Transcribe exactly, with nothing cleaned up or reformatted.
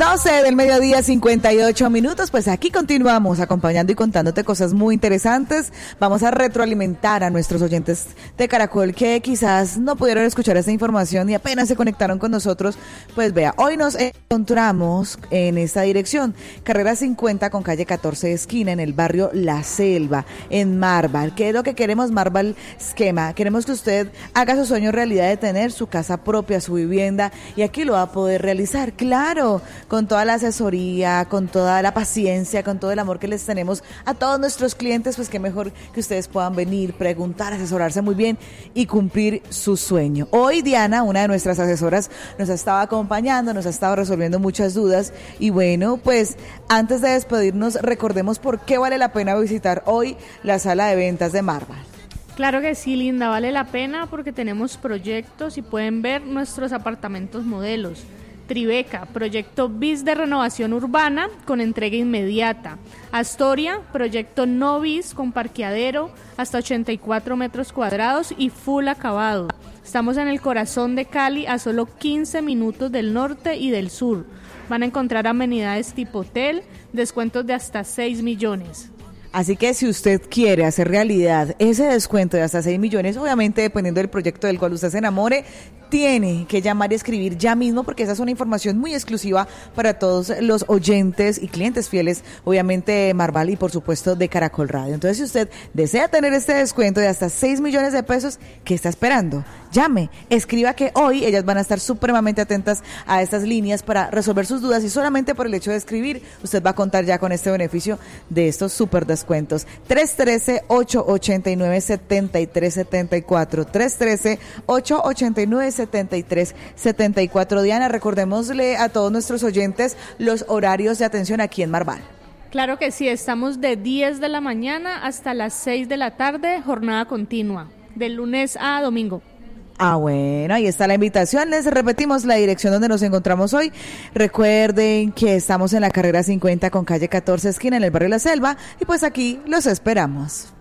doce del mediodía, cincuenta y ocho minutos, pues aquí continuamos acompañando y contándote cosas muy interesantes. Vamos a retroalimentar a nuestros oyentes de Caracol que quizás no pudieron escuchar esta información y apenas se conectaron con nosotros. Pues vea, hoy nos encontramos en esta dirección, carrera cincuenta con calle catorce esquina, en el barrio La Selva, en Marval. ¿Qué es lo que queremos? Marval Esquema. Queremos que usted haga su sueño realidad de tener su casa propia, su vivienda, y aquí lo va a poder realizar, claro, con toda la asesoría, con toda la paciencia, con todo el amor que les tenemos a todos nuestros clientes. Pues qué mejor que ustedes puedan venir, preguntar, asesorarse muy bien y cumplir su sueño. Hoy Diana, una de nuestras asesoras, nos ha estado acompañando, nos ha estado resolviendo muchas dudas, y bueno, pues antes de despedirnos, recordemos por qué vale la pena visitar hoy la sala de ventas de Marval. Claro que sí, Linda, vale la pena porque tenemos proyectos y pueden ver nuestros apartamentos modelos. Tribeca, proyecto bis de renovación urbana con entrega inmediata. Astoria, proyecto no bis con parqueadero hasta ochenta y cuatro metros cuadrados y full acabado. Estamos en el corazón de Cali, a solo quince minutos del norte y del sur. Van a encontrar amenidades tipo hotel, descuentos de hasta seis millones. Así que si usted quiere hacer realidad ese descuento de hasta seis millones, obviamente dependiendo del proyecto del cual usted se enamore, tiene que llamar y escribir ya mismo, porque esa es una información muy exclusiva para todos los oyentes y clientes fieles, obviamente de Marval y por supuesto de Caracol Radio. Entonces, si usted desea tener este descuento de hasta seis millones de pesos, ¿qué está esperando? Llame, escriba, que hoy ellas van a estar supremamente atentas a estas líneas para resolver sus dudas, y solamente por el hecho de escribir, usted va a contar ya con este beneficio de estos super descuentos. tres uno tres, ocho ocho nueve, siete tres siete cuatro, tres uno tres, ocho ocho nueve, siete tres siete cuatro. Diana, recordémosle a todos nuestros oyentes los horarios de atención aquí en Marval. Claro que sí, estamos de diez de la mañana hasta las seis de la tarde, jornada continua, de lunes a domingo. Ah, bueno, ahí está la invitación. Les repetimos la dirección donde nos encontramos hoy. Recuerden que estamos en la carrera cincuenta con calle catorce esquina, en el barrio La Selva, y pues aquí los esperamos.